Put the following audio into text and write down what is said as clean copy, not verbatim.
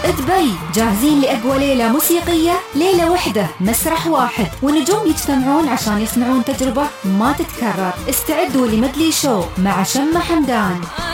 دبي جاهزين لأقوى ليلة موسيقية، ليلة واحدة مسرح واحد ونجوم يجتمعون عشان يصنعون تجربة ما تتكرر. استعدوا لمدلي شو مع شمة حمدان.